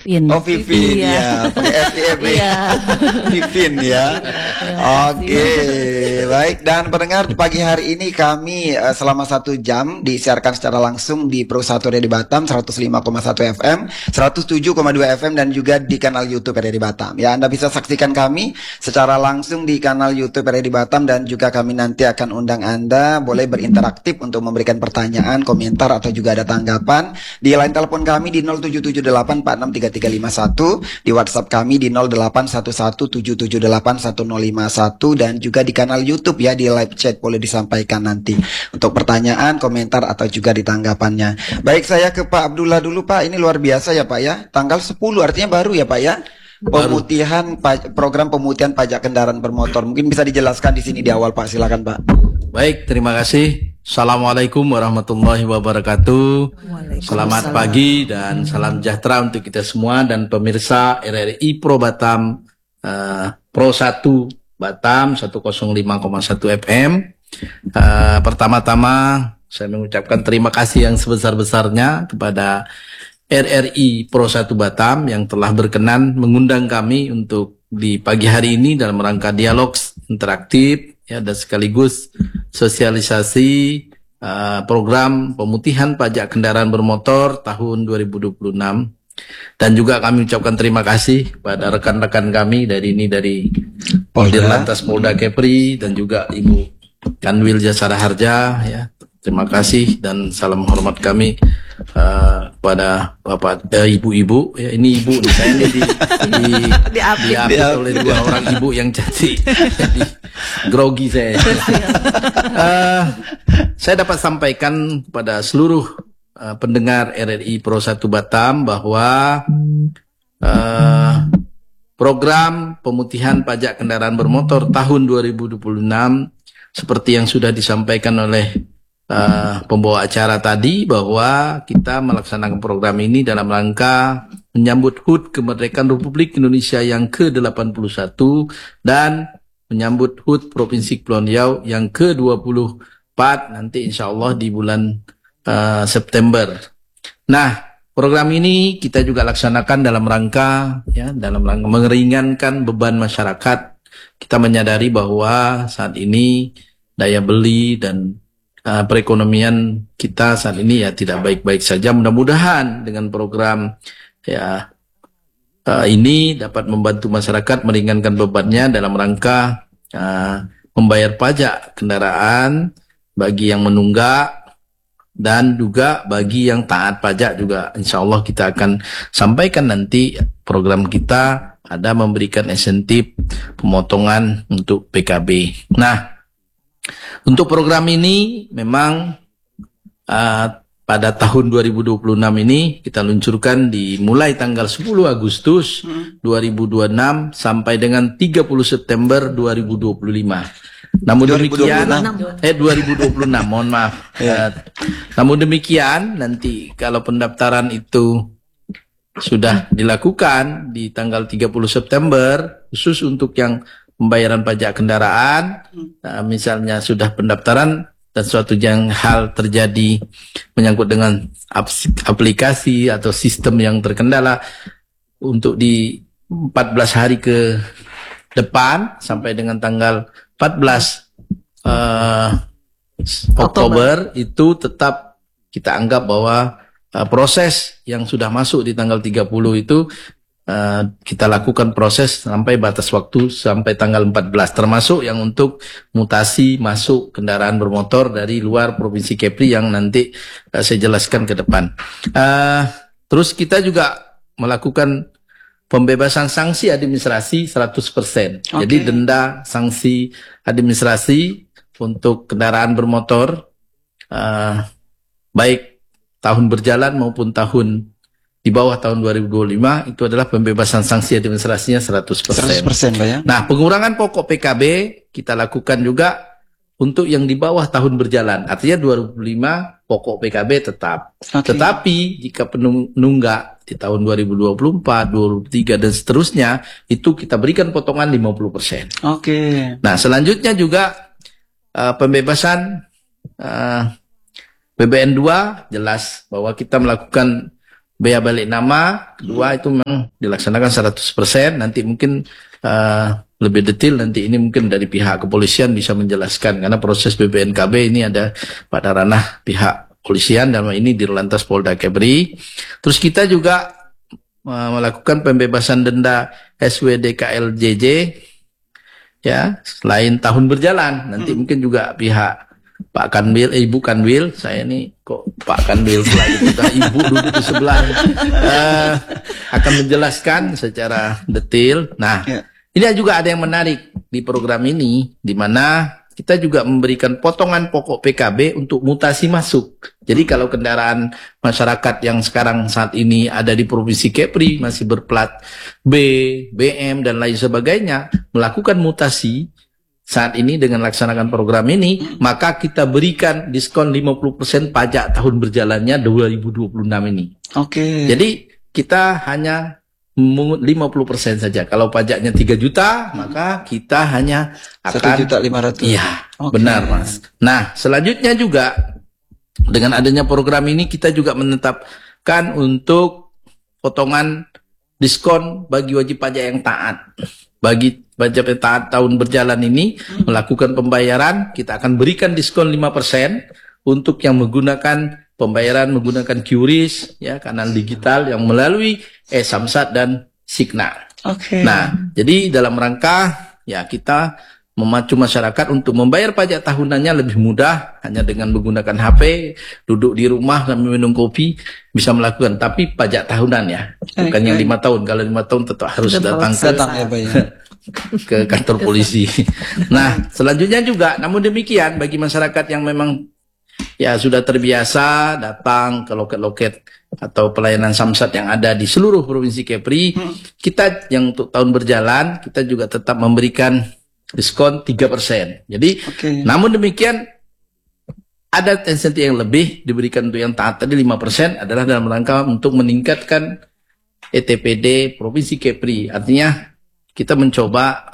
Vivin. Oh, Vivin ya, pakai FIF ya. Vivin ya. Oke, baik. Dan pendengar, pagi hari ini kami selama 1 jam disiarkan secara langsung di Pro 1 Radio Batam 105,1 FM, 107,2 FM dan juga di kanal YouTube Radio Batam. Ya, Anda bisa saksikan kami secara langsung di kanal YouTube Radio Batam dan juga kami nanti akan undang Anda boleh berinteraktif untuk memberikan pertanyaan, komentar atau juga ada tanggapan di line telepon kami di 0778463351, di WhatsApp kami di 081177811051 dan juga di kanal YouTube ya, di live chat boleh disampaikan nanti untuk pertanyaan, komentar atau juga di tanggapannya. Baik, saya ke Pak Abdullah dulu Pak. Ini luar biasa ya Pak ya. Tanggal 10 artinya baru ya Pak ya. Program pemutihan pajak kendaraan bermotor. Mungkin bisa dijelaskan di sini di awal Pak. Silakan Pak. Baik, terima kasih. Assalamualaikum warahmatullahi wabarakatuh. Selamat pagi dan salam sejahtera untuk kita semua dan pemirsa RRI Pro Batam, Pro 1 Batam 105,1 FM. Pertama-tama saya mengucapkan terima kasih yang sebesar-besarnya kepada RRI Pro 1 Batam yang telah berkenan mengundang kami untuk di pagi hari ini dalam rangka dialog interaktif ya, dan sekaligus sosialisasi program pemutihan pajak kendaraan bermotor tahun 2026. Dan juga kami ucapkan terima kasih kepada rekan-rekan kami dari Dirlantas Polda Kepri dan juga Ibu Kanwil Jasara Harja ya. Terima kasih dan salam hormat kami kepada Bapak ibu-ibu ya, ini ibu nih, saya ini diapit oleh 2 orang ibu yang cantik. Jadi grogi saya. Saya dapat sampaikan kepada seluruh pendengar RRI Pro 1 Batam bahwa program pemutihan pajak kendaraan bermotor tahun 2026 seperti yang sudah disampaikan oleh pembawa acara tadi, bahwa kita melaksanakan program ini dalam rangka menyambut HUT kemerdekaan Republik Indonesia yang ke-81 dan menyambut HUT Provinsi Kepulauan Riau yang ke-24 nanti insya Allah di bulan September. Nah, program ini kita juga laksanakan dalam rangka meringankan beban masyarakat. Kita menyadari bahwa saat ini daya beli dan perekonomian kita saat ini ya tidak baik-baik saja. Mudah-mudahan dengan program ya ini dapat membantu masyarakat meringankan bebannya dalam rangka membayar pajak kendaraan bagi yang menunggak dan juga bagi yang taat pajak juga. Insya Allah kita akan sampaikan nanti program kita ada memberikan insentif pemotongan untuk PKB. Nah, untuk program ini memang pada tahun 2026 ini kita luncurkan dimulai tanggal 10 Agustus 2026 sampai dengan 30 September 2025. Namun demikian 2026, mohon maaf. Namun demikian nanti kalau pendaftaran itu sudah dilakukan di tanggal 30 September khusus untuk yang pembayaran pajak kendaraan, misalnya sudah pendaftaran dan suatu hal terjadi menyangkut dengan aplikasi atau sistem yang terkendala untuk di 14 hari ke depan sampai dengan tanggal 14 Oktober itu tetap kita anggap bahwa proses yang sudah masuk di tanggal 30 itu kita lakukan proses sampai batas waktu sampai tanggal 14, termasuk yang untuk mutasi masuk kendaraan bermotor dari luar Provinsi Kepri yang nanti saya jelaskan ke depan. Terus kita juga melakukan pembebasan sanksi administrasi 100%. Jadi denda sanksi administrasi untuk kendaraan bermotor baik tahun berjalan maupun tahun di bawah tahun 2025 itu adalah pembebasan sanksi administrasinya 100%. 100% Pak ya. Nah, pengurangan pokok PKB kita lakukan juga untuk yang di bawah tahun berjalan. Artinya 2025 pokok PKB tetap. Tetapi jika penunggak di tahun 2024, 2023 dan seterusnya itu kita berikan potongan 50%. Nah, selanjutnya juga pembebasan BBN 2 jelas bahwa kita melakukan bea balik nama, kedua itu memang dilaksanakan 100%. Nanti mungkin lebih detail nanti ini mungkin dari pihak kepolisian bisa menjelaskan, karena proses BBNKB ini ada pada ranah pihak kepolisian, dalam ini di Lantas Polda Kepri. Terus kita juga melakukan pembebasan denda SWDKLJJ ya selain tahun berjalan. Nanti mungkin juga pihak Pak Kanwil, Ibu Kanwil, saya ini kok Pak Kanwil selain kita Ibu duduk di sebelah, akan menjelaskan secara detail. Nah, ini juga ada yang menarik di program ini, di mana kita juga memberikan potongan pokok PKB untuk mutasi masuk. Jadi kalau kendaraan masyarakat yang sekarang saat ini ada di Provinsi Kepri masih berplat B, BM, dan lain sebagainya, melakukan mutasi saat ini dengan laksanakan program ini, maka kita berikan diskon 50% pajak tahun berjalannya 2026 ini. Oke. Jadi kita hanya 50% saja. Kalau pajaknya 3 juta, maka kita hanya akan 1.500.000. Iya, benar Mas. Nah, selanjutnya juga dengan adanya program ini kita juga menetapkan untuk potongan diskon bagi wajib pajak yang taat. Bagi wajib taat tahun berjalan ini melakukan pembayaran, kita akan berikan diskon 5% untuk yang menggunakan pembayaran menggunakan QRIS, ya, kanal digital yang melalui Samsat dan Signa. Oke. Nah, jadi dalam rangka ya kita memacu masyarakat untuk membayar pajak tahunannya lebih mudah, hanya dengan menggunakan HP, duduk di rumah sambil minum kopi bisa melakukan. Tapi pajak tahunan ya, bukan yang 5 tahun. Kalau 5 tahun tetap harus datang ke kantor polisi. Nah, selanjutnya juga, namun demikian bagi masyarakat yang memang ya sudah terbiasa datang ke loket-loket atau pelayanan Samsat yang ada di seluruh Provinsi Kepri, kita yang untuk tahun berjalan kita juga tetap memberikan diskon 3%. Jadi, namun demikian ada insentif yang lebih diberikan untuk yang taat tadi 5% adalah dalam rangka untuk meningkatkan ETPD Provinsi Kepri. Artinya kita mencoba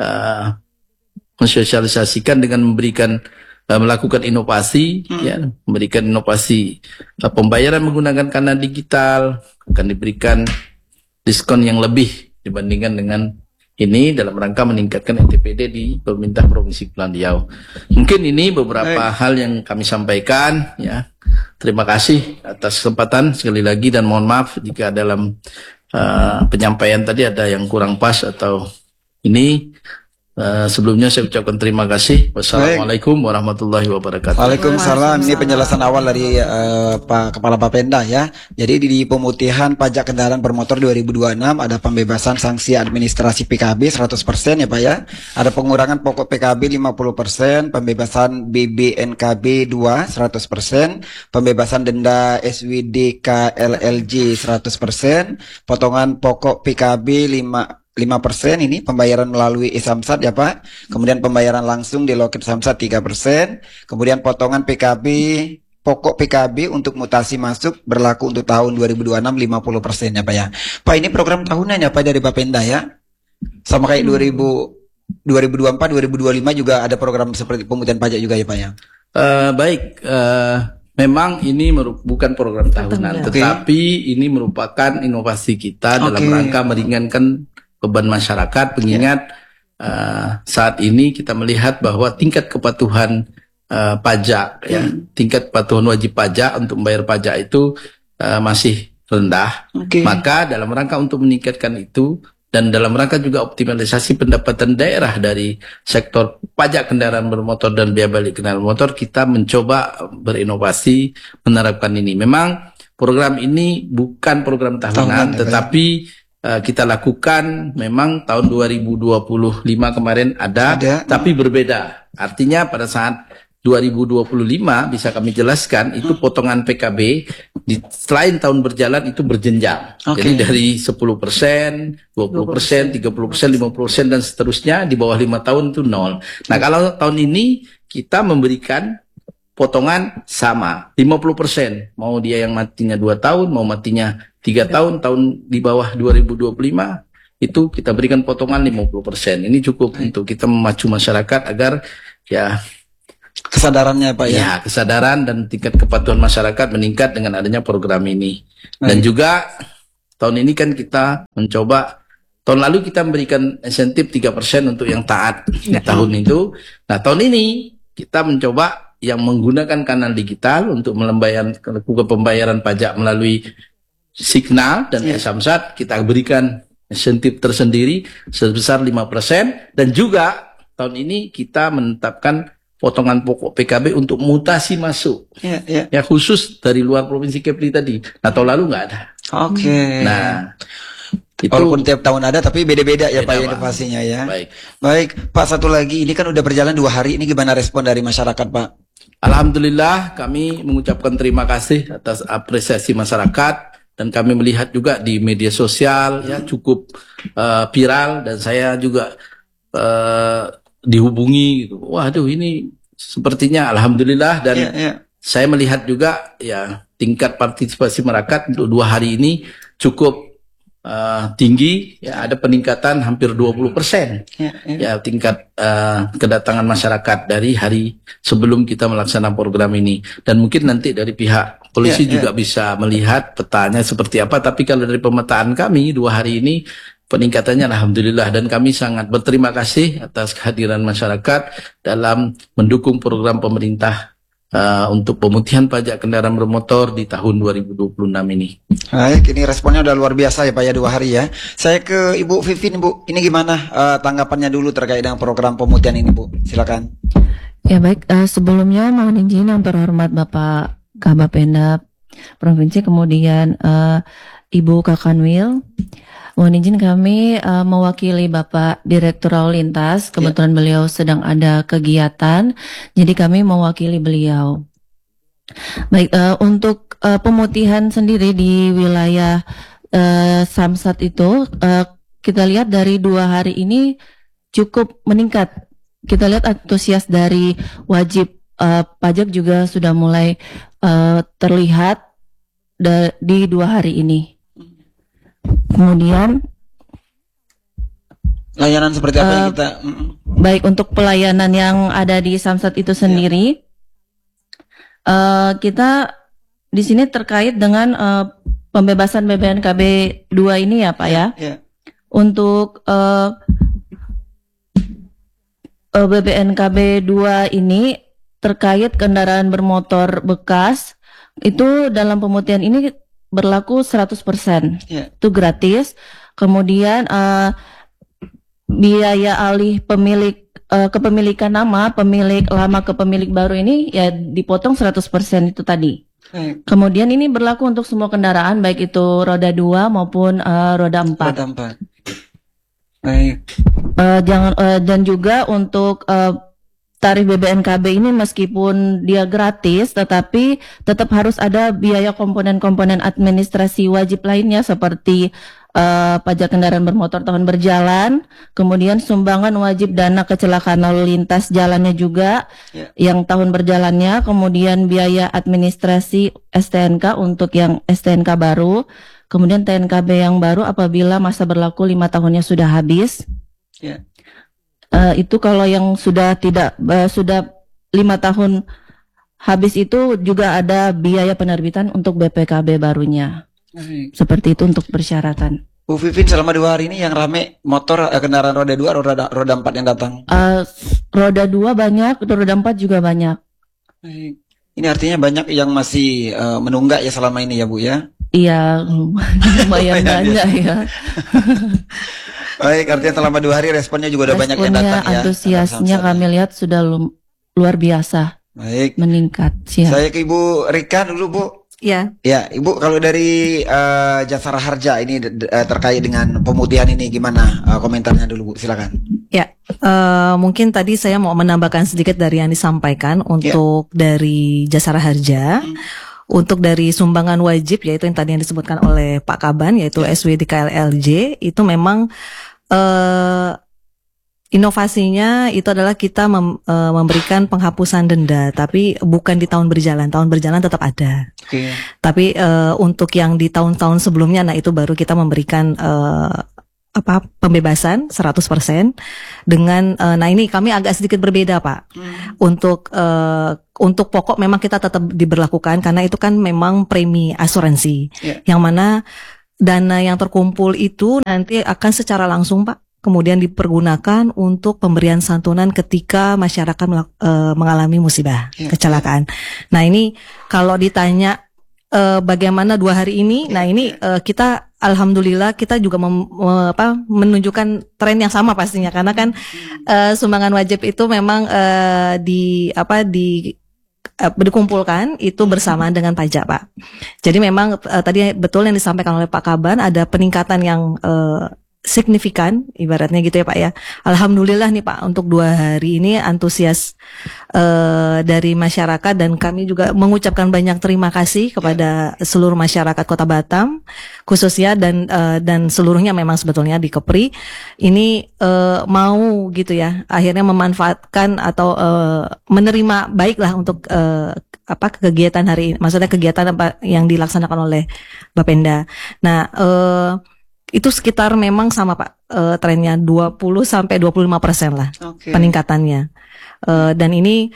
mensosialisasikan dengan memberikan melakukan inovasi, ya, memberikan inovasi pembayaran menggunakan kanal digital, akan diberikan diskon yang lebih dibandingkan dengan ini dalam rangka meningkatkan ETPD di pemerintah Provinsi Kepulauan Riau. Mungkin ini beberapa hal yang kami sampaikan, ya. Terima kasih atas kesempatan sekali lagi, dan mohon maaf jika dalam penyampaian tadi ada yang kurang pas atau ini. Sebelumnya saya ucapkan terima kasih. Wassalamualaikum warahmatullahi wabarakatuh. Waalaikumsalam. Ini penjelasan awal dari Pak Kepala Bapenda ya. Jadi di pemutihan pajak kendaraan bermotor 2026 ada pembebasan sanksi administrasi PKB 100% ya Pak ya. Ada pengurangan pokok PKB 50%, pembebasan BBNKB 2 100%, pembebasan denda SWDKLLJ 100%, potongan pokok PKB 5% ini pembayaran melalui e-Samsat ya Pak. Kemudian pembayaran langsung di loket Samsat 3%. Kemudian potongan PKB, pokok PKB untuk mutasi masuk berlaku untuk tahun 2026 50% ya Pak ya. Pak, ini program tahunan ya Pak dari Bapenda ya. Sama kayak 2024, 2025 juga ada program seperti pemutihan pajak juga ya Pak ya. Memang ini bukan program tahunan, tetapi ini merupakan inovasi kita dalam rangka meringankan beban masyarakat, mengingat saat ini kita melihat bahwa tingkat kepatuhan pajak, ya, tingkat kepatuhan wajib pajak untuk membayar pajak itu masih rendah. Maka dalam rangka untuk meningkatkan itu dan dalam rangka juga optimalisasi pendapatan daerah dari sektor pajak kendaraan bermotor dan biaya balik kendaraan motor, kita mencoba berinovasi menerapkan ini. Memang program ini bukan program tahunan, tetapi kita lakukan memang tahun 2025 kemarin ada, tapi berbeda. Artinya pada saat 2025 bisa kami jelaskan itu potongan PKB selain tahun berjalan itu berjenjang. Jadi dari 10%, 20%, 30%, 50% dan seterusnya, di bawah 5 tahun itu 0. Nah, kalau tahun ini kita memberikan potongan sama 50%. Mau dia yang matinya 2 tahun, mau matinya 3 tahun, tahun di bawah 2025 itu kita berikan potongan 50%. Ini cukup untuk kita memacu masyarakat agar ya kesadarannya Pak ya. Ya, kesadaran dan tingkat kepatuhan masyarakat meningkat dengan adanya program ini. Dan juga tahun ini kan kita mencoba, tahun lalu kita memberikan insentif 3% untuk yang taat di tahun itu. Nah, tahun ini kita mencoba yang menggunakan kanal digital untuk melakukan pembayaran pajak melalui Signal dan e-Samsat, kita berikan insentif tersendiri sebesar 5%, dan juga tahun ini kita menetapkan potongan pokok PKB untuk mutasi masuk, ya khusus dari luar provinsi Kepri tadi. Nah, tahun lalu nggak ada. Nah, itu walaupun tiap tahun ada, tapi beda-beda ya Pak inovasinya ya. Baik Pak, satu lagi, ini kan udah berjalan 2 hari, ini gimana respon dari masyarakat Pak? Alhamdulillah, kami mengucapkan terima kasih atas apresiasi masyarakat, dan kami melihat juga di media sosial ya cukup viral, dan saya juga dihubungi gitu. Waduh, ini sepertinya alhamdulillah, dan saya melihat juga ya tingkat partisipasi masyarakat untuk 2 hari ini cukup tinggi, ya ada peningkatan hampir 20%. Ya tingkat kedatangan masyarakat dari hari sebelum kita melaksanakan program ini. Dan mungkin nanti dari pihak polisi juga bisa melihat petanya seperti apa, tapi kalau dari pemetaan kami 2 hari ini peningkatannya alhamdulillah, dan kami sangat berterima kasih atas kehadiran masyarakat dalam mendukung program pemerintah untuk pemutihan pajak kendaraan bermotor di tahun 2026 ini. Baik, ini responnya udah luar biasa ya Pak ya, 2 hari ya. Saya ke Ibu Vivin, Bu. Ini gimana tanggapannya dulu terkait dengan program pemutihan ini, Bu? Silakan. Ya baik, sebelumnya mohon izin yang terhormat Bapak Kabapenda Provinsi, kemudian Ibu Kakanwil. Mohon izin kami mewakili Bapak Direktur Lalu Lintas. Kebetulan beliau sedang ada kegiatan, jadi kami mewakili beliau. Baik, untuk pemutihan sendiri di wilayah Samsat itu, kita lihat dari 2 hari ini cukup meningkat. Kita lihat antusias dari wajib pajak juga sudah mulai terlihat di 2 hari ini. Kemudian layanan seperti apa yang kita baik, untuk pelayanan yang ada di Samsat itu sendiri, kita di sini terkait dengan pembebasan BPNKB 2 ini ya Pak ya. Untuk BPNKB 2 ini terkait kendaraan bermotor bekas, itu dalam pemutihan ini berlaku 100%, itu gratis. Kemudian biaya alih pemilik kepemilikan nama pemilik lama ke pemilik baru ini ya dipotong 100% itu tadi. Kemudian ini berlaku untuk semua kendaraan, baik itu roda 2 maupun roda 4. Dan juga untuk tarif BPNKB ini meskipun dia gratis, tetapi tetap harus ada biaya komponen-komponen administrasi wajib lainnya seperti pajak kendaraan bermotor tahun berjalan, kemudian sumbangan wajib dana kecelakaan lalu lintas jalannya juga yang tahun berjalannya, kemudian biaya administrasi STNK untuk yang STNK baru, kemudian TNKB yang baru apabila masa berlaku 5 tahunnya sudah habis. Itu kalau yang sudah 5 tahun habis itu juga ada biaya penerbitan untuk BPKB barunya. Seperti itu untuk persyaratan. Bu Vivin, selama 2 hari ini yang rame motor kendaraan roda 2, roda 4 yang datang? Roda 2 banyak, roda 4 juga banyak. Ini artinya banyak yang masih menunggak ya selama ini ya Bu ya? Iya, lumayan banyak ya. Baik, artinya selama 2 hari responnya juga udah banyak yang datang ya. Antusiasnya kami lihat sudah luar biasa. Baik. Meningkat. Saya ke Ibu Rika dulu Bu. Ya. Ya, Ibu, kalau dari Jasara Harja ini terkait dengan pemutihan ini gimana komentarnya dulu Bu? Silakan. Ya, mungkin tadi saya mau menambahkan sedikit dari yang disampaikan untuk dari Jasara Harja. Untuk dari sumbangan wajib, yaitu yang tadi yang disebutkan oleh Pak Kaban, yaitu SWD KLLJ, itu memang inovasinya itu adalah kita memberikan penghapusan denda, tapi bukan di tahun berjalan. Tahun berjalan tetap ada. Tapi untuk yang di tahun-tahun sebelumnya, nah itu baru kita memberikan pembebasan 100% dengan nah ini kami agak sedikit berbeda Pak. Untuk pokok memang kita tetap diberlakukan karena itu kan memang premi asuransi. Yang mana dana yang terkumpul itu nanti akan secara langsung Pak kemudian dipergunakan untuk pemberian santunan ketika masyarakat mengalami musibah kecelakaan. Nah ini kalau ditanya bagaimana 2 hari ini, nah ini kita alhamdulillah kita juga menunjukkan tren yang sama pastinya karena kan sumbangan wajib itu memang dikumpulkan itu bersamaan dengan pajak Pak. Jadi memang tadi betul yang disampaikan oleh Pak Kaban ada peningkatan yang signifikan ibaratnya gitu ya Pak ya. Alhamdulillah nih Pak untuk 2 hari ini antusias dari masyarakat dan kami juga mengucapkan banyak terima kasih kepada seluruh masyarakat Kota Batam khususnya dan seluruhnya memang sebetulnya di Kepri ini mau gitu ya akhirnya memanfaatkan atau menerima baiklah untuk kegiatan hari ini, maksudnya kegiatan apa yang dilaksanakan oleh Bapenda. Nah itu sekitar memang sama Pak trennya 20-25% lah peningkatannya dan ini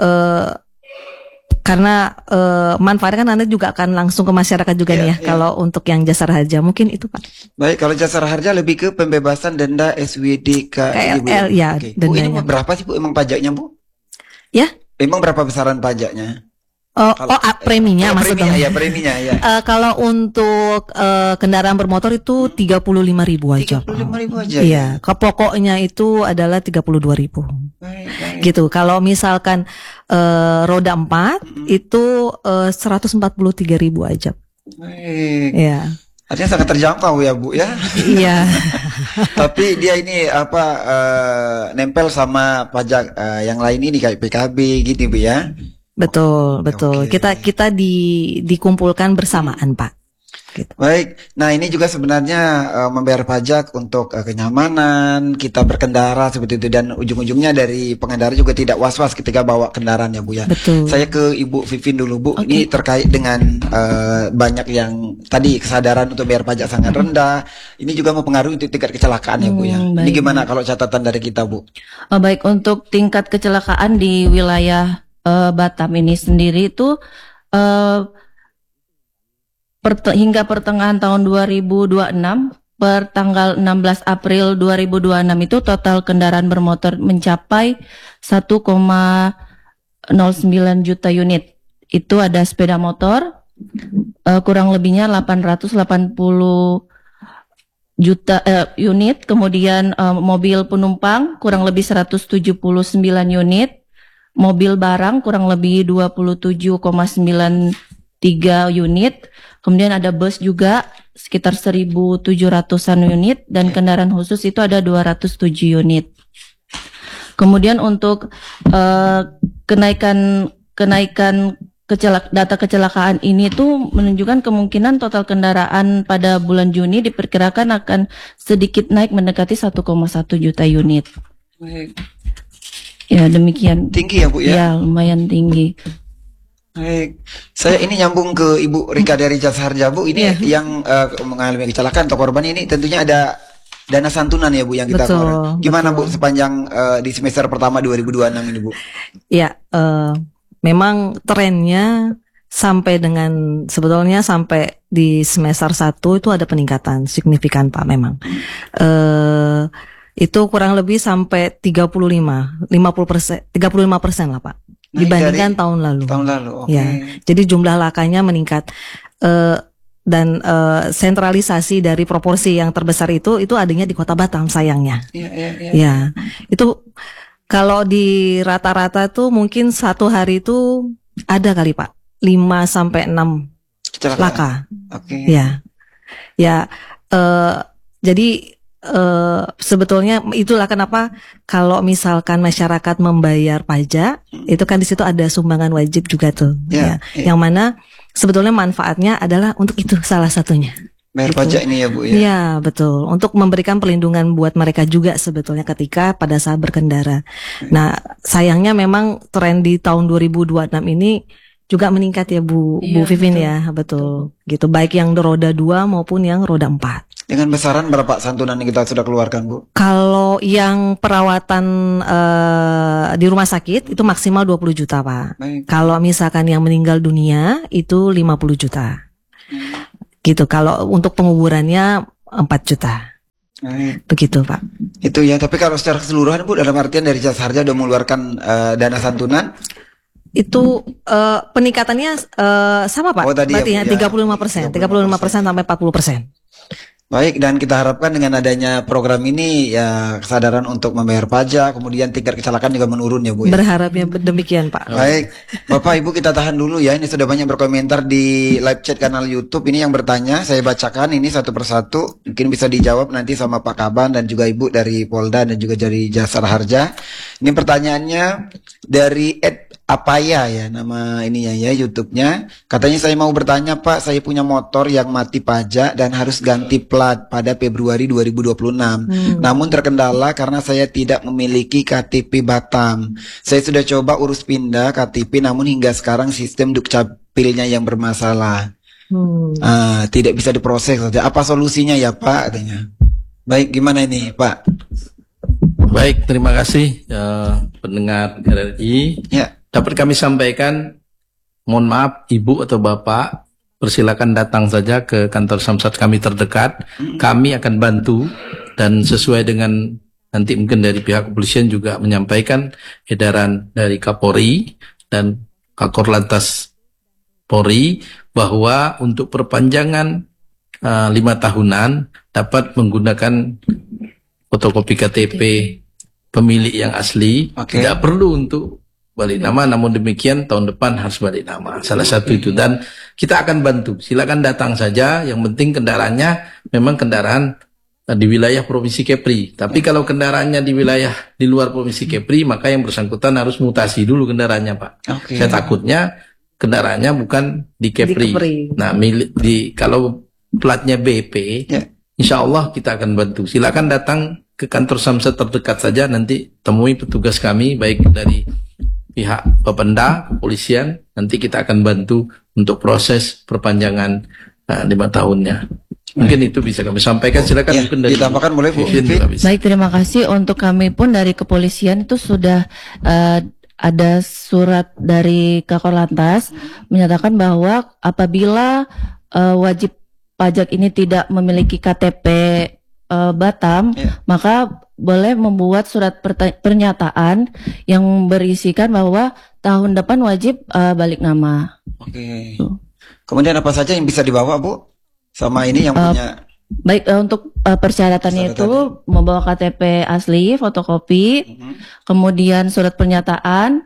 karena manfaatnya kan Anda juga akan langsung ke masyarakat juga nih ya kalau untuk yang jasara harja mungkin itu Pak. Baik kalau jasara harja lebih ke pembebasan denda SWD KLL ya Bu ini berapa sih Bu emang pajaknya Bu? Ya emang berapa besaran pajaknya? Preminya maksudnya. Preminya ya. Kalau untuk kendaraan bermotor itu 35.000 aja. 35.000 aja. Iya, ke pokoknya itu adalah 32.000. Gitu. Kalau misalkan roda 4 itu 143.000 aja. Iya. Artinya sangat terjangkau ya Bu ya. Iya. Tapi dia ini nempel sama pajak yang lain ini kayak PKB gitu Bu ya. Betul. Kita dikumpulkan bersamaan, Pak. Gitu. Baik, nah ini juga sebenarnya membayar pajak untuk kenyamanan kita berkendara seperti itu dan ujung-ujungnya dari pengendara juga tidak was-was ketika bawa kendaraan ya Bu ya. Betul. Saya ke Ibu Vivin dulu Bu, ini terkait dengan banyak yang tadi kesadaran untuk bayar pajak sangat rendah, ini juga mempengaruhi untuk tingkat kecelakaan ya Bu ya. Baik. Ini gimana kalau catatan dari kita Bu? Baik, untuk tingkat kecelakaan di wilayah Batam ini sendiri itu hingga pertengahan tahun 2026 per tanggal 16 April 2026 itu total kendaraan bermotor mencapai 1,09 juta unit. Itu ada sepeda motor kurang lebihnya 880 juta unit, kemudian mobil penumpang kurang lebih 179 unit, mobil barang kurang lebih 27,93 unit. Kemudian ada bus juga sekitar 1.700-an unit dan kendaraan khusus itu ada 207 unit. Kemudian untuk kenaikan data kecelakaan ini tuh menunjukkan kemungkinan total kendaraan pada bulan Juni diperkirakan akan sedikit naik mendekati 1,1 juta unit. Ya demikian. Tinggi ya Bu ya? Ya lumayan tinggi. Baik, saya ini nyambung ke Ibu Rika dari Jasa Harja Bu. Ini yang mengalami kecelakaan atau korban ini tentunya ada dana santunan ya Bu yang kita keluarkan. Gimana Bu sepanjang di semester pertama 2026 ini Bu? Ya, memang trennya sampai dengan sebetulnya sampai di semester 1 itu ada peningkatan signifikan Pak memang. Itu kurang lebih sampai 55% lah Pak. Dibandingkan tahun lalu. Ya, jadi jumlah lakanya meningkat dan sentralisasi dari proporsi yang terbesar itu adanya di Kota Batam sayangnya. Ya, itu kalau di rata-rata tuh mungkin satu hari itu ada kali Pak 5-6 laka. Ya, jadi sebetulnya itulah kenapa kalau misalkan masyarakat membayar pajak itu kan di situ ada sumbangan wajib juga tuh yang mana sebetulnya manfaatnya adalah untuk itu salah satunya bayar pajak ini ya Bu ya. Ya betul, untuk memberikan perlindungan buat mereka juga sebetulnya ketika pada saat berkendara. Nah sayangnya memang tren di tahun 2026 ini juga meningkat ya Bu Vivin ya betul gitu, baik yang roda 2 maupun yang roda 4. Dengan besaran berapa santunan yang kita sudah keluarkan, Bu? Kalau yang perawatan di rumah sakit itu maksimal 20 juta, Pak. Baik. Kalau misalkan yang meninggal dunia itu 50 juta. Gitu. Kalau untuk penguburannya 4 juta. Baik. Begitu, Pak. Itu ya, tapi kalau secara keseluruhan, Bu, dalam artian dari Jasa Harja sudah mengeluarkan dana santunan? Itu peningkatannya sama, Pak. Oh, tadi ya, Berarti Bu, ya. 35%, 35% sampai 40%. Baik, dan kita harapkan dengan adanya program ini ya kesadaran untuk membayar pajak, kemudian tingkat kecelakaan juga menurun ya, Bu. Ya? Berharapnya demikian, Pak. Baik, Bapak Ibu kita tahan dulu ya. Ini sudah banyak berkomentar di live chat kanal YouTube. Ini yang bertanya, saya bacakan ini satu persatu. Mungkin bisa dijawab nanti sama Pak Kaban dan juga Ibu dari Polda dan juga dari Jasara Harja. Ini pertanyaannya dari Ed Apaya ya nama ininya ya YouTube-nya. Katanya saya mau bertanya Pak, saya punya motor yang mati pajak dan harus ganti plat pada Februari 2026. Namun terkendala karena saya tidak memiliki KTP Batam. Saya sudah coba urus pindah KTP namun hingga sekarang sistem Dukcapilnya yang bermasalah. Tidak bisa diproses saja. Apa solusinya ya Pak katanya. Baik, gimana ini Pak? Baik, terima kasih pendengar RRI. Ya. Dapat kami sampaikan, mohon maaf Ibu atau Bapak, persilakan datang saja ke kantor Samsat kami terdekat. Kami akan bantu dan sesuai dengan nanti mungkin dari pihak kepolisian juga menyampaikan edaran dari Kapolri dan Kakor Lantas Polri bahwa untuk perpanjangan 5 tahunan dapat menggunakan fotokopi KTP pemilik yang asli. Tidak perlu untuk balik nama, namun demikian tahun depan harus balik nama. Salah satu itu, dan kita akan bantu. Silakan datang saja. Yang penting kendaraannya memang kendaraan di wilayah Provinsi Kepri. Tapi kalau kendaraannya di wilayah di luar Provinsi Kepri, maka yang bersangkutan harus mutasi dulu kendaraannya, Pak. Saya takutnya kendaraannya bukan di Kepri. Nah, kalau platnya BP, insya Allah kita akan bantu. Silakan datang ke kantor Samsat terdekat saja. Nanti temui petugas kami, baik dari pihak Bapenda, kepolisian, nanti kita akan bantu untuk proses perpanjangan 5 tahunnya. Mungkin itu bisa kami sampaikan. Silakan Ya, mungkin dari ditambahkan boleh Bu. Baik, terima kasih. Untuk kami pun dari kepolisian itu sudah ada surat dari Kakor Lantas menyatakan bahwa apabila wajib pajak ini tidak memiliki KTP Batam, maka boleh membuat surat pernyataan yang berisikan bahwa tahun depan wajib balik nama. Oke. Kemudian apa saja yang bisa dibawa Bu? Sama ini yang punya. Baik, untuk persyaratannya itu membawa KTP asli, fotokopi, kemudian surat pernyataan.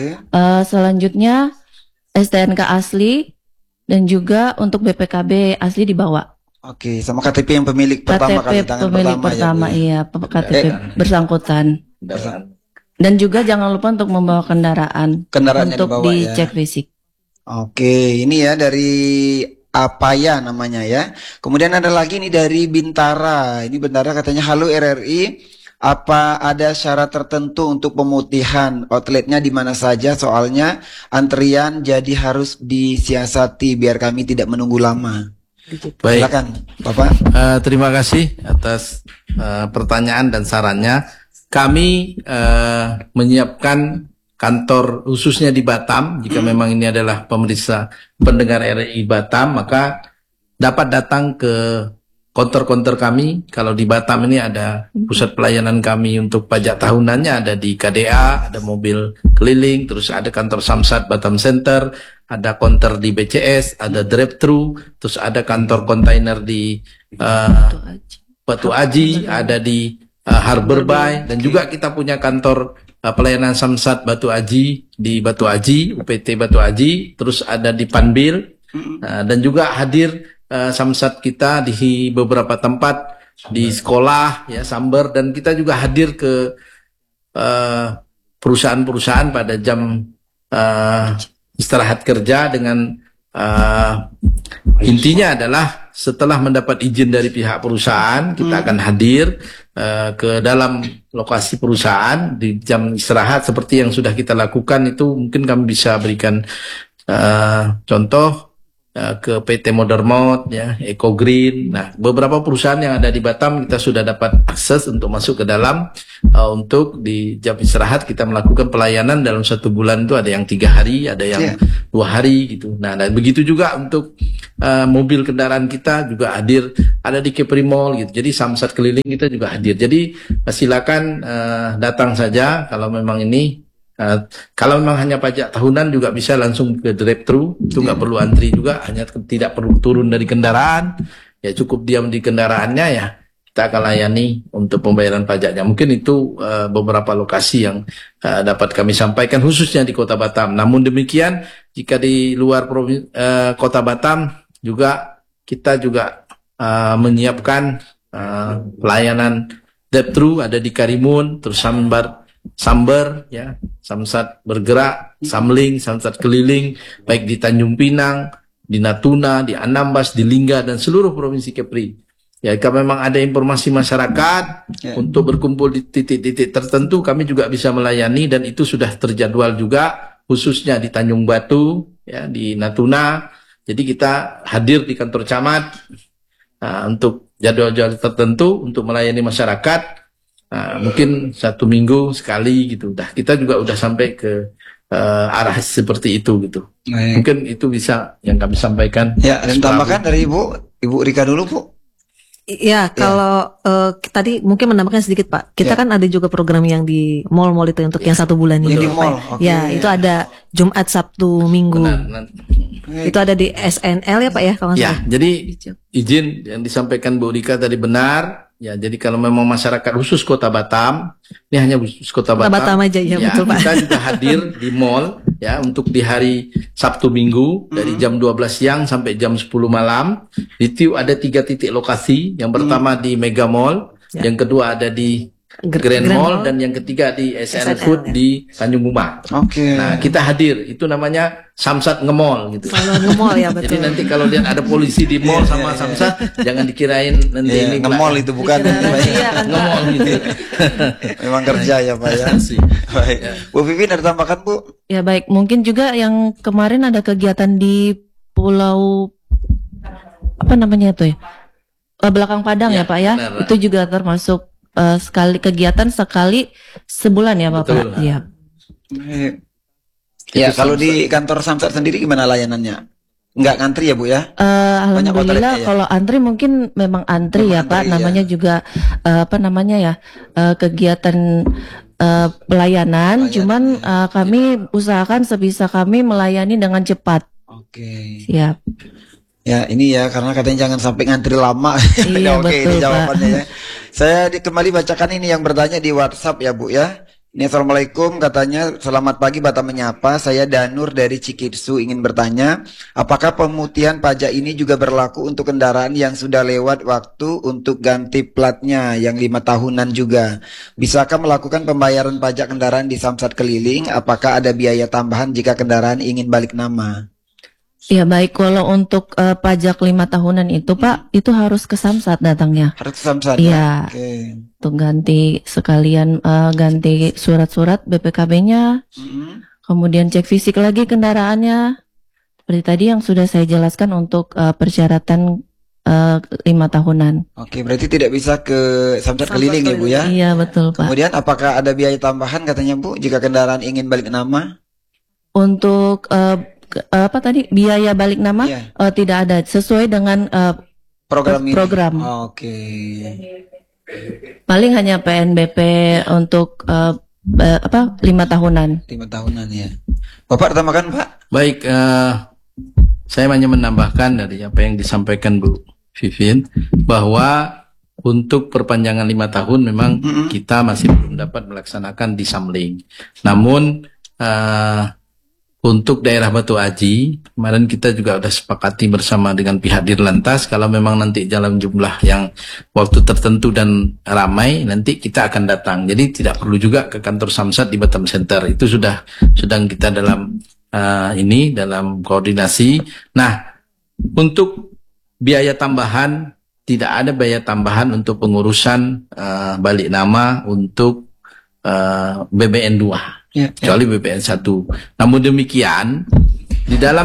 Selanjutnya STNK asli dan juga untuk BPKB asli dibawa. Oke, sama KTP yang pemilik pertama kali tangan pemilik pertama ya, KTP bersangkutan. Dan juga jangan lupa untuk membawa kendaraan untuk dibawa, dicek fisik. Oke, ini ya dari Apaya namanya ya. Kemudian ada lagi nih dari Bintara. Ini Bintara katanya, halo RRI, apa ada syarat tertentu untuk pemutihan outletnya di mana saja? Soalnya antrian jadi harus disiasati biar kami tidak menunggu lama. Baik. Silakan Bapak. Terima kasih atas pertanyaan dan sarannya. Kami menyiapkan kantor khususnya di Batam. Jika memang ini adalah pemeriksa pendengar RRI Batam, maka dapat datang ke konter-konter kami. Kalau di Batam ini ada pusat pelayanan kami untuk pajak tahunannya, ada di KDA, ada mobil keliling, terus ada kantor Samsat Batam Center, ada konter di BCS, ada drive-thru, terus ada kantor kontainer di Batu Aji, ada di Harbor Bay, dan juga kita punya kantor pelayanan Samsat Batu Aji di Batu Aji, UPT Batu Aji, terus ada di Panbil, dan juga hadir Samsat kita di beberapa tempat di sekolah ya, Samber, dan kita juga hadir ke perusahaan-perusahaan pada jam istirahat kerja dengan intinya adalah setelah mendapat izin dari pihak perusahaan, kita akan hadir ke dalam lokasi perusahaan di jam istirahat seperti yang sudah kita lakukan. Itu mungkin kami bisa berikan contoh ke PT Modermot, ya, Eco Green. Nah, beberapa perusahaan yang ada di Batam kita sudah dapat akses untuk masuk ke dalam, untuk di jam istirahat kita melakukan pelayanan dalam 1 bulan itu ada yang 3 hari, ada yang 2 hari gitu. Nah, dan begitu juga untuk mobil kendaraan kita juga hadir, ada di Kepri Mall gitu. Jadi samsat keliling kita juga hadir. Jadi silakan datang saja kalau memang ini. Kalau memang hanya pajak tahunan juga bisa langsung ke drive-thru, itu nggak perlu antri juga, hanya tidak perlu turun dari kendaraan, ya cukup diam di kendaraannya, ya kita akan layani untuk pembayaran pajaknya. Mungkin itu beberapa lokasi yang dapat kami sampaikan khususnya di Kota Batam. Namun demikian, jika di luar Kota Batam juga kita juga menyiapkan pelayanan drive-thru, ada di Karimun, terus Samber, ya, Samsat bergerak, Samling, Samsat keliling, baik di Tanjung Pinang, di Natuna, di Anambas, di Lingga, dan seluruh provinsi Kepri. Ya, kalau memang ada informasi masyarakat untuk berkumpul di titik-titik tertentu, kami juga bisa melayani, dan itu sudah terjadwal juga, khususnya di Tanjung Batu, ya, di Natuna. Jadi kita hadir di kantor camat untuk jadwal-jadwal tertentu untuk melayani masyarakat. Mungkin 1 minggu sekali gitu. Kita juga udah sampai ke arah seperti itu gitu. Mungkin itu bisa yang kami sampaikan. Ya, dan tambahkan dari Ibu Rika dulu, Bu. Ya, kalau tadi mungkin menambahkan sedikit, Pak. Kita kan ada juga program yang di mall-mall itu untuk yang 1 bulan ini. Di mall. Ya, itu ada Jumat, Sabtu, Minggu. Benar. Itu ada di SNL ya, Pak, ya, kalau ya, salah. jadi izin yang disampaikan Bu Rika tadi benar. Ya, jadi kalau memang masyarakat khusus Kota Batam, ini hanya khusus Kota Batam aja, ya, betul, Pak. Kita juga hadir di mall, ya, untuk di hari Sabtu Minggu dari jam 12 siang sampai jam 10 malam. Itu ada 3 titik lokasi. Yang pertama di Mega Mall, yang kedua ada di Grand Mall, dan yang ketiga di SNL Food di Tanjung Buma. Nah, kita hadir, itu namanya Samsat ngemol gitu. Ngemol, ya, betul. Jadi nanti kalau lihat ada polisi di mall sama Samsat, jangan dikirain nanti ini ngemol itu bukan ngemol gitu. Memang kerja ya, Pak, ya. Baik. Bu Vivin ada tambahkan, Bu? Ya, baik, mungkin juga yang kemarin ada kegiatan di Pulau apa namanya itu ya? Belakang Padang ya, Pak, ya. Benar. Itu juga termasuk sekali kegiatan sekali sebulan ya, Bapak. Iya. Ya, kalau di kantor Samsat sendiri gimana layanannya? Nggak ngantri ya, Bu, ya? Alhamdulillah, kalau antri mungkin memang antri ya, Pak. Namanya juga apa namanya ya, kegiatan pelayanan. Cuman kami usahakan sebisa kami melayani dengan cepat. Siap. Ya, ini ya, karena katanya jangan sampai ngantri lama. Iya, betul, ini jawabannya, Pak. ya. Saya kembali bacakan ini yang bertanya di WhatsApp ya, Bu, ya. Ini Assalamualaikum, katanya selamat pagi Batam Menyapa, saya Danur dari Cikitsu ingin bertanya, apakah pemutihan pajak ini juga berlaku untuk kendaraan yang sudah lewat waktu untuk ganti platnya yang 5 tahunan juga? Bisakah melakukan pembayaran pajak kendaraan di Samsat keliling? Apakah ada biaya tambahan jika kendaraan ingin balik nama? Ya, baik, kalau untuk pajak 5 tahunan itu, Pak, itu harus ke Samsat datangnya. Harus ke Samsat. Iya. Untuk ganti sekalian ganti surat-surat BPKB-nya. Kemudian cek fisik lagi kendaraannya. Seperti tadi yang sudah saya jelaskan untuk persyaratan 5 tahunan. Oke, berarti tidak bisa ke Samsat keliling ya, Bu, ya? Iya, betul, Pak. Kemudian apakah ada biaya tambahan katanya, Bu, jika kendaraan ingin balik nama? Untuk apa tadi, biaya balik nama? Tidak ada, sesuai dengan program ini. Oke. Paling hanya PNBP untuk 5 tahunan. 5 tahunan ya. Bapak tambahkan, Pak? Baik, saya hanya menambahkan dari apa yang disampaikan Bu Vivin, bahwa untuk perpanjangan 5 tahun memang kita masih belum dapat melaksanakan di Samling. Namun untuk daerah Batu Aji, kemarin kita juga sudah sepakati bersama dengan pihak Dirlantas, kalau memang nanti dalam jumlah yang waktu tertentu dan ramai, nanti kita akan datang. Jadi tidak perlu juga ke kantor Samsat di Batam Center. Itu sedang kita dalam dalam koordinasi. Nah, untuk biaya tambahan, tidak ada biaya tambahan untuk pengurusan balik nama untuk BBN 2. Kecuali BPN 1. Namun demikian, di dalam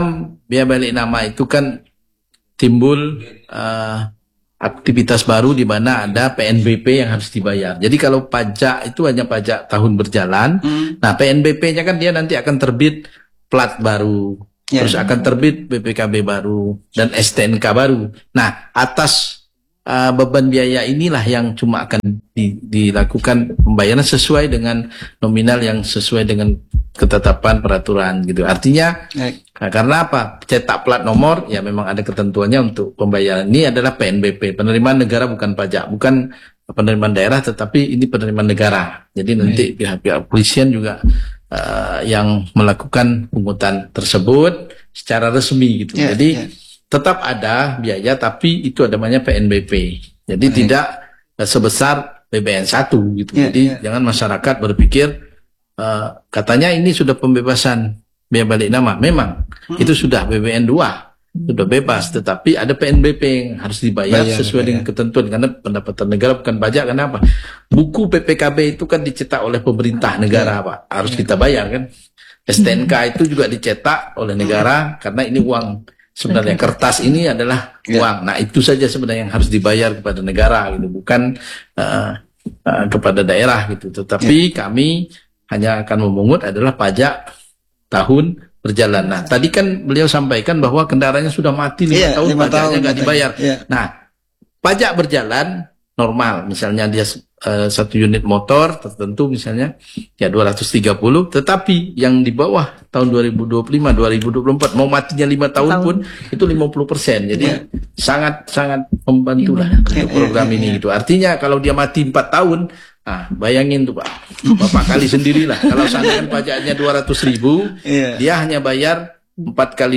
biaya balik nama itu kan timbul aktivitas baru di mana ada PNBP yang harus dibayar. Jadi kalau pajak itu hanya pajak tahun berjalan, nah PNBP-nya kan dia nanti akan terbit plat baru, terus akan terbit BPKB baru dan STNK baru. Nah, atas beban biaya inilah yang cuma akan dilakukan pembayaran sesuai dengan nominal yang sesuai dengan ketetapan peraturan gitu. Artinya karena apa? Cetak plat nomor ya memang ada ketentuannya untuk pembayaran. Ini adalah PNBP, penerimaan negara bukan pajak, bukan penerimaan daerah tetapi ini penerimaan negara. Jadi nanti pihak-pihak kepolisian juga yang melakukan pungutan tersebut secara resmi gitu. Jadi tetap ada biaya tapi itu namanya PNBP. Jadi tidak sebesar BBN 1 gitu. Jadi jangan masyarakat berpikir katanya ini sudah pembebasan biaya balik nama. Memang itu sudah BBN 2 sudah bebas, tetapi ada PNBP yang harus dibayar sesuai dengan ketentuan karena pendapatan negara bukan pajak. Kenapa? Buku PPKB itu kan dicetak oleh pemerintah negara, Pak. Harus kita bayar kan. STNK itu juga dicetak oleh negara karena ini uang. Sebenarnya kertas ini adalah uang. Nah, itu saja sebenarnya yang harus dibayar kepada negara gitu, bukan kepada daerah gitu. Tetapi kami hanya akan memungut adalah pajak tahun berjalan. Nah, tadi kan beliau sampaikan bahwa kendaraannya sudah mati 5 tahun, pajaknya nggak dibayar. Nah, pajak berjalan normal, misalnya dia satu unit motor tertentu misalnya ya 230, tetapi yang di bawah tahun 2025 2024 mau matinya 5 tahun pun itu 50%. Jadi sangat membantu lah program ini gitu. Artinya kalau dia mati 4 tahun, nah bayangin tuh Pak, Bapak kali sendirilah. Kalau seandainya pajaknya 200.000, dia hanya bayar 4 kali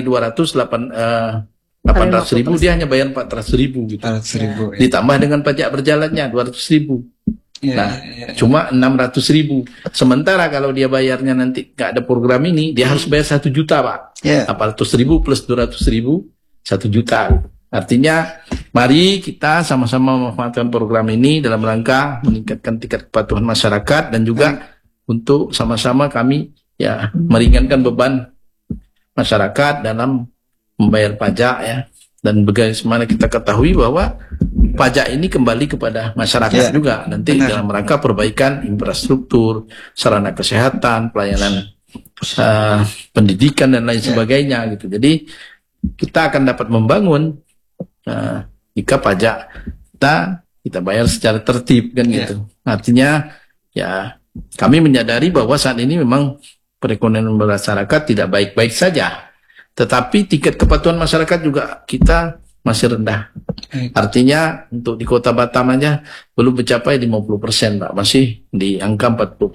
800.000, dia hanya bayar 400.000 gitu. 400.000, ditambah dengan pajak berjalannya 200.000. Nah, cuma 600.000. Sementara kalau dia bayarnya nanti nggak ada program ini, dia harus bayar 1 juta, Pak. 800.000 plus 200.000, 1 juta. Artinya, mari kita sama-sama memanfaatkan program ini dalam rangka meningkatkan tingkat kepatuhan masyarakat dan juga untuk sama-sama kami ya meringankan beban masyarakat dalam membayar pajak ya. Dan bagaimana kita ketahui bahwa pajak ini kembali kepada masyarakat juga nanti dalam rangka perbaikan infrastruktur, sarana kesehatan, pelayanan pendidikan dan lain sebagainya gitu. Jadi kita akan dapat membangun jika pajak kita bayar secara tertib kan gitu. Artinya ya kami menyadari bahwa saat ini memang perekonomian masyarakat tidak baik-baik saja. Tetapi tingkat kepatuhan masyarakat juga kita masih rendah. Artinya untuk di Kota Batam aja belum mencapai 50%, Pak. Masih di angka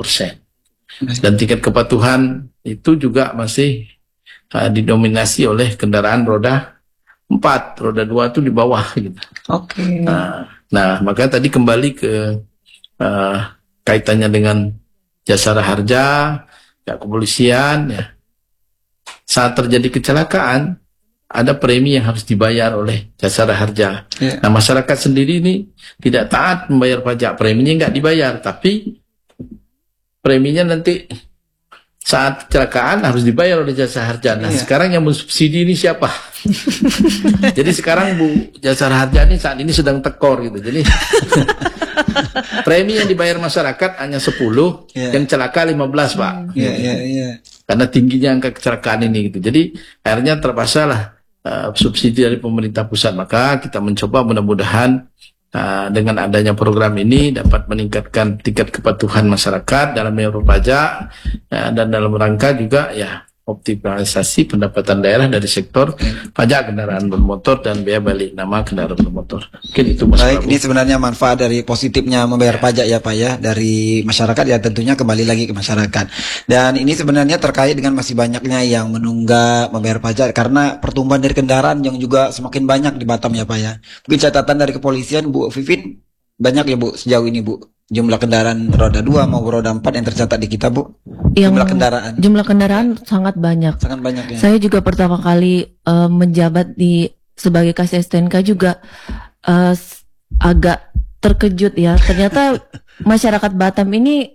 40%. Dan tingkat kepatuhan itu juga masih didominasi oleh kendaraan roda 4. Roda 2 itu di bawah gitu. Nah, maka tadi kembali ke kaitannya dengan jasara harja, ya kepolisian, ya. Saat terjadi kecelakaan, ada premi yang harus dibayar oleh jasara harja. Nah, masyarakat sendiri ini tidak taat membayar pajak, preminya nggak dibayar, tapi preminya nanti saat kecelakaan harus dibayar oleh jasa harja. Nah, sekarang yang mensubsidi ini siapa? Jadi sekarang Bu jasara harja ini saat ini sedang tekor gitu. Jadi premi yang dibayar masyarakat hanya 10, yang celaka 15, Pak. Karena tingginya angka kecelakaan ini gitu. Jadi akhirnya terpaksa lah subsidi dari pemerintah pusat. Maka kita mencoba mudah-mudahan dengan adanya program ini dapat meningkatkan tingkat kepatuhan masyarakat dalam membayar pajak dan dalam rangka juga ya optimalisasi pendapatan daerah dari sektor pajak kendaraan bermotor dan biaya balik nama kendaraan bermotor. Mungkin itu Mas Baik, Prabu. ini sebenarnya manfaat dari positifnya membayar pajak ya Pak ya dari masyarakat ya tentunya kembali lagi ke masyarakat. Dan ini sebenarnya terkait dengan masih banyaknya yang menunggak membayar pajak karena pertumbuhan dari kendaraan yang juga semakin banyak di Batam ya Pak ya. Mungkin catatan dari kepolisian Bu Vivin banyak ya Bu sejauh ini Bu. Jumlah kendaraan roda 2 maupun roda 4 yang tercatat di kita Bu. Jumlah kendaraan sangat banyak. Sangat banyak ya. Saya juga pertama kali menjabat sebagai Kasih STNK juga agak terkejut ya. Ternyata masyarakat Batam ini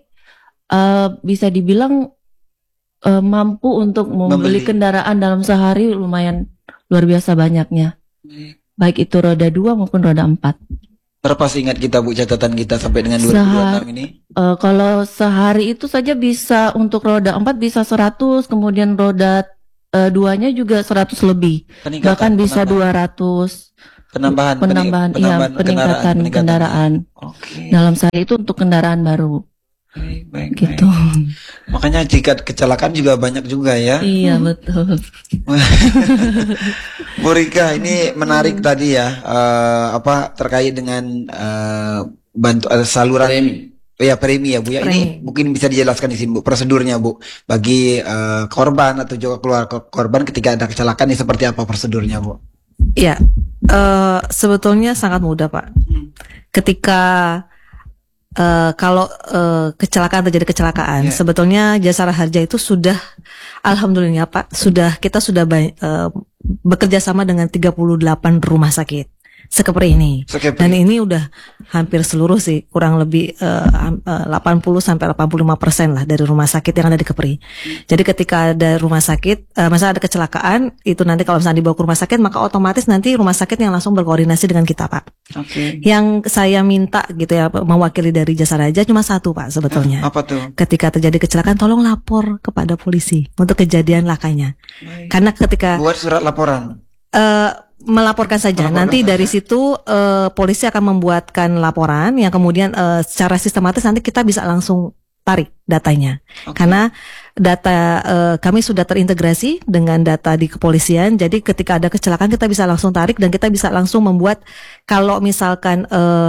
bisa dibilang mampu untuk membeli kendaraan dalam sehari lumayan luar biasa banyaknya. Baik itu roda 2 maupun roda 4. Berapa seingat kita Bu catatan kita sampai dengan 2026 ini? Kalau sehari itu saja bisa untuk roda 4 bisa 100, kemudian roda 2-nya juga 100 lebih. Bahkan bisa 200. Peningkatan kendaraan. Dalam sehari itu untuk kendaraan baru. Baik, gitu. Makanya jika kecelakaan juga banyak juga ya. Iya betul. Bu Rika, ini menarik tadi ya, terkait dengan saluran premi ya Bu ya. Ini mungkin bisa dijelaskan di sini Bu, prosedurnya Bu, bagi korban atau juga keluarga korban ketika ada kecelakaan ini seperti apa prosedurnya Bu? Ya, sebetulnya sangat mudah Pak. Ketika kalau terjadi kecelakaan, sebetulnya Jasara Harja itu sudah, alhamdulillah Pak, kita sudah bekerja sama dengan 38 rumah sakit Sekepri ini. Dan ini udah hampir seluruh sih, kurang lebih 80-85% lah dari rumah sakit yang ada di Kepri. Jadi ketika ada rumah sakit, misalnya ada kecelakaan, itu nanti kalau misalnya dibawa ke rumah sakit, maka otomatis nanti rumah sakit yang langsung berkoordinasi dengan kita Pak. Yang saya minta gitu ya, mewakili dari Jasara Harja cuma satu Pak sebetulnya. Apa tuh? Ketika terjadi kecelakaan, tolong lapor kepada polisi untuk kejadian lakanya. Karena ketika buat surat laporan. Melaporkan saja. Nanti dari situ polisi akan membuatkan laporan yang kemudian secara sistematis nanti kita bisa langsung tarik datanya. Karena data kami sudah terintegrasi dengan data di kepolisian. Jadi ketika ada kecelakaan kita bisa langsung tarik dan kita bisa langsung membuat, kalau misalkan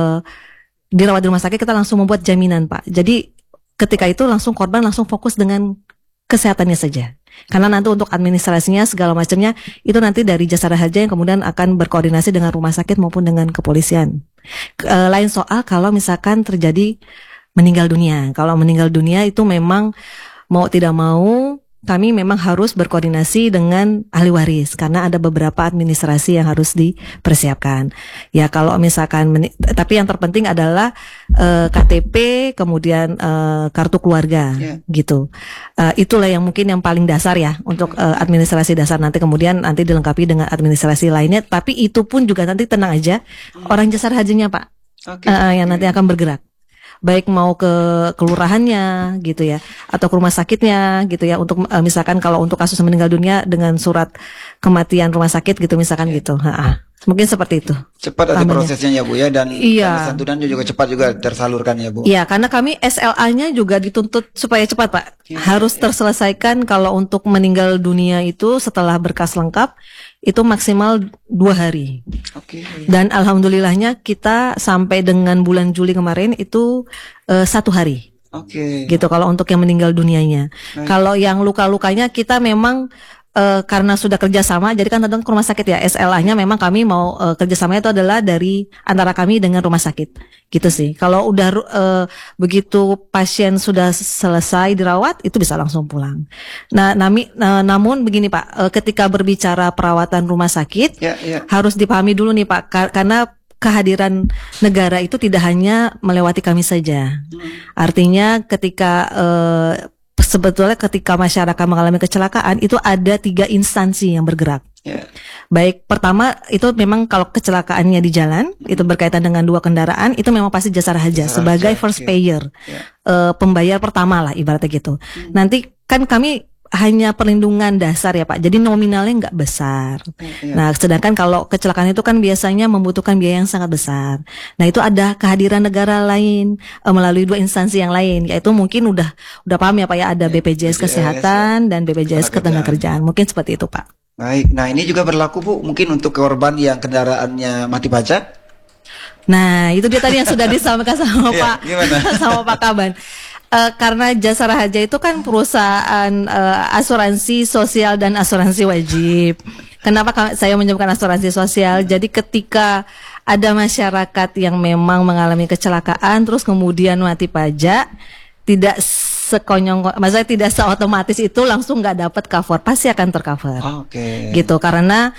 dirawat di rumah sakit, kita langsung membuat jaminan Pak. Jadi ketika itu langsung korban langsung fokus dengan kesehatannya saja. Karena nanti untuk administrasinya segala macamnya itu nanti dari Jasara Harja yang kemudian akan berkoordinasi dengan rumah sakit maupun dengan kepolisian. Lain soal kalau misalkan terjadi meninggal dunia. Kalau meninggal dunia itu memang mau tidak mau kami memang harus berkoordinasi dengan ahli waris karena ada beberapa administrasi yang harus dipersiapkan. Ya kalau misalkan tapi yang terpenting adalah KTP kemudian kartu keluarga gitu. Itulah yang mungkin yang paling dasar ya untuk administrasi dasar, nanti kemudian dilengkapi dengan administrasi lainnya, tapi itu pun juga nanti tenang aja orang Jasara Harjanya Pak. Yang nanti akan bergerak. Baik mau ke kelurahannya gitu ya atau ke rumah sakitnya gitu ya, untuk misalkan kalau untuk kasus meninggal dunia dengan surat kematian rumah sakit gitu misalkan gitu. Mungkin seperti itu. Cepat ada prosesnya ya Bu ya, dan santunan juga cepat juga tersalurkan ya Bu. Iya, karena kami SLA-nya juga dituntut supaya cepat Pak. Harus terselesaikan kalau untuk meninggal dunia itu setelah berkas lengkap itu maksimal 2 hari. Dan alhamdulillahnya kita sampai dengan bulan Juli kemarin itu 1 hari. Gitu kalau untuk yang meninggal dunianya. Kalau yang luka-lukanya kita memang karena sudah kerjasama, jadi kan tentang rumah sakit ya, SLA-nya memang kami mau kerjasamanya itu adalah dari antara kami dengan rumah sakit, gitu sih. Kalau udah begitu pasien sudah selesai dirawat, itu bisa langsung pulang. Nah, namun begini Pak, ketika berbicara perawatan rumah sakit, harus dipahami dulu nih Pak, karena kehadiran negara itu tidak hanya melewati kami saja. Artinya ketika sebetulnya ketika masyarakat mengalami kecelakaan itu ada 3 instansi yang bergerak. Baik, pertama itu memang kalau kecelakaannya di jalan itu berkaitan dengan 2 kendaraan, itu memang pasti Jasara Harja sebagai first payer, pembayar pertama lah ibaratnya gitu. Nanti kan kami hanya perlindungan dasar ya Pak, jadi nominalnya nggak besar. Nah, sedangkan kalau kecelakaan itu kan biasanya membutuhkan biaya yang sangat besar. Nah, itu ada kehadiran negara lain melalui 2 instansi yang lain, yaitu mungkin udah paham ya Pak ya, ada BPJS Kesehatan dan BPJS Ketenagakerjaan. Mungkin seperti itu Pak. Baik, nah ini juga berlaku Bu, mungkin untuk korban yang kendaraannya mati pajak. Nah, itu dia tadi yang sudah disampaikan sama sama Pak Kaban. Karena Jasara Harja itu kan perusahaan asuransi sosial dan asuransi wajib. Kenapa saya menyebutkan asuransi sosial? Jadi ketika ada masyarakat yang memang mengalami kecelakaan terus kemudian mati pajak, tidak maksudnya tidak seotomatis itu langsung nggak dapat cover, pasti akan tercover. Gitu, karena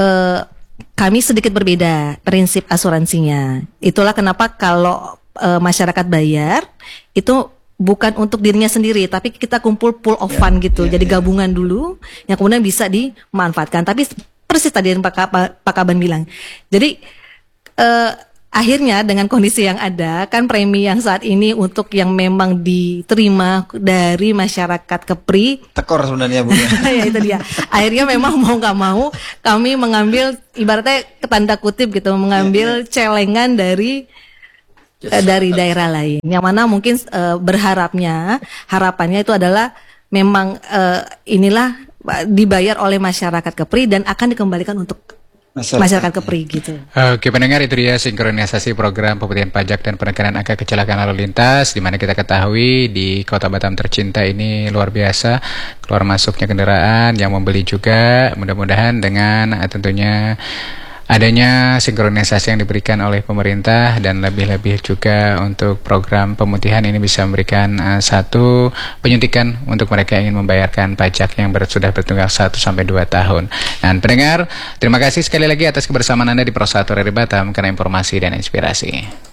kami sedikit berbeda prinsip asuransinya. Itulah kenapa kalau masyarakat bayar itu bukan untuk dirinya sendiri, tapi kita kumpul pool of fund gitu. Jadi gabungan dulu yang kemudian bisa dimanfaatkan. Tapi persis tadi yang Pak Kaban bilang. Jadi akhirnya dengan kondisi yang ada, kan premi yang saat ini untuk yang memang diterima dari masyarakat Kepri, tekor sebenarnya Bu. ya itu dia. Akhirnya memang mau nggak mau kami mengambil ibaratnya tanda kutip gitu, mengambil celengan dari daerah lain. Yang mana mungkin harapannya itu adalah memang inilah dibayar oleh masyarakat Kepri dan akan dikembalikan untuk masyarakat Kepri gitu. Oke pendengar, itu dia sinkronisasi program pemutihan pajak dan penekanan angka kecelakaan lalu lintas, di mana kita ketahui di Kota Batam tercinta ini luar biasa keluar masuknya kendaraan yang membeli juga. Mudah-mudahan dengan tentunya adanya sinkronisasi yang diberikan oleh pemerintah dan lebih-lebih juga untuk program pemutihan ini bisa memberikan satu penyuntikan untuk mereka yang ingin membayarkan pajak yang sudah bertunggang 1 sampai 2 tahun. Dan pendengar, terima kasih sekali lagi atas kebersamaan Anda di Pro 1 Radio Batam karena informasi dan inspirasi.